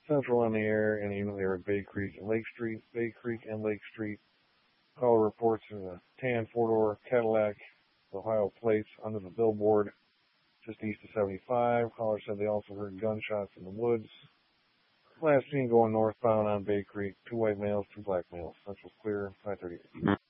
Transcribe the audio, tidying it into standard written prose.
Central on the air, and even they were at Bay Creek and Lake Street. Bay Creek and Lake Street. Caller reports in a tan four-door Cadillac, Ohio plates, under the billboard, just east of 75. Caller said they also heard gunshots in the woods. Last seen going northbound on Bay Creek. 2 white males, 2 black males. Central clear, 5:38.